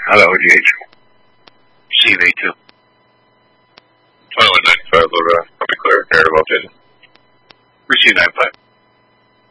Hello, GH. CV2. 2195, load Copy clear. Narrative updated. Receive 95.